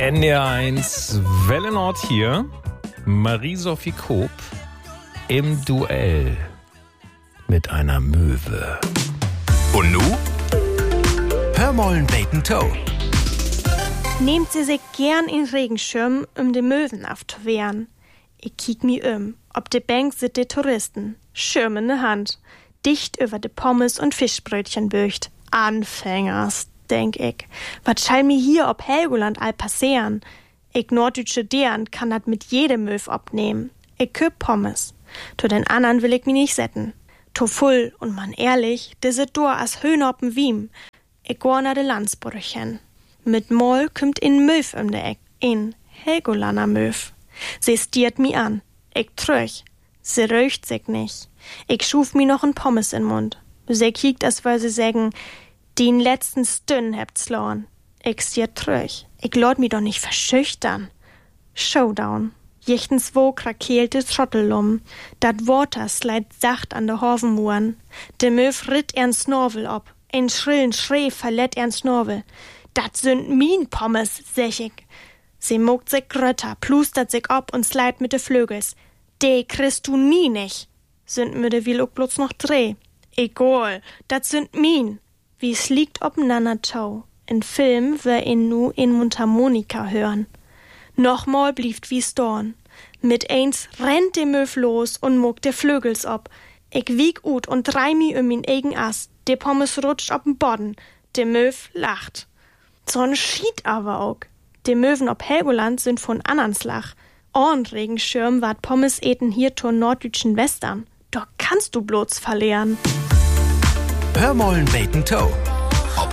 NDR1 Welle Nord hier. Marie-Sophie Koop im Duell mit einer Möwe. Und nu? Hör mollen Bacon Toe. Nehmt sie sich gern in Regenschirm, de Möwen aufzuwehren. Ich kiek mi ob de Bank sit de Touristen. Schirm in de Hand. Dicht über de Pommes und Fischbrötchen böcht. Anfängers, denk ich. Wat schall mi hier ob Helgoland all passieren? Ich norddeutsche Deren kann dat mit jedem Möw abnehmen. Ich köp Pommes. To den anderen will ich mi nicht setten. To full und man ehrlich, de sit dur as Höhner op'n Wiem. Ich gor na de Landsbrüchen. Mit Moll kümmt in Möw de Eck. In Helgolander Möw. Sie stiert mi an. Ich tröch. Sie röcht sich nicht. Ich schuf mi noch en Pommes in Mund. Sie kiekt, als wär sie sägen, den letzten Stünn habt's lorn. Ich stiert tröch. Ich lord mi doch nicht verschüchtern. Showdown. Jichtens wo krakeelte Trottellum. Dat Water sleit sacht an de Horvenmuren. De Möw ritt ern Snorvel ob. Ein schrillen Schrei verlett ern Snorvel. Dat sind min Pommes, sech ich. Sie mogt sich grötter, plustert sich ob und sleit mit de Flögels. De kriegst du nie nicht. Sind mir de will auch bloß noch dreh. Egal, dat sind min. Wie's liegt obeinander tau. In Film wär in nu in Mundharmonika hören. Nochmal blieft wie's dorn. Mit eins rennt de Möw los und mogt de Flögels ob. Ich wieg ut und drei mi min eigen Ast. De Pommes rutscht ob'n Bodden. De Möw lacht. So'n schied aber auch. De Möwen ob Helgoland sind von Annanslach. Orn Regenschirm ward Pommes eten hier zur norddütschen Western. Doch kannst du bloß verlieren. Hör mollen Bacon Toe.